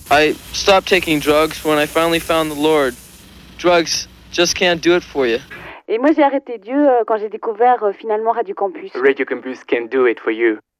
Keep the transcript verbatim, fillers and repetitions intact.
I stopped taking drugs when I finally found the Lord. Drugs just can't do it for you. Et moi, j'ai arrêté Dieu euh, quand j'ai découvert euh, finalement Radio Campus. Radio Campus can do it for you.